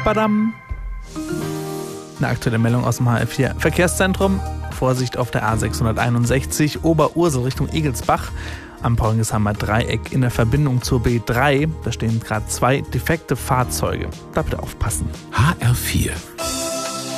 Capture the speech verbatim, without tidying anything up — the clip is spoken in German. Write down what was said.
Badam. Eine aktuelle Meldung aus dem H L vier Verkehrszentrum. Vorsicht auf der A sechshunderteinundsechzig Oberursel Richtung Egelsbach. Am Paulingersheimer Dreieck in der Verbindung zur B drei. Da stehen gerade zwei defekte Fahrzeuge. Da bitte aufpassen. H R vier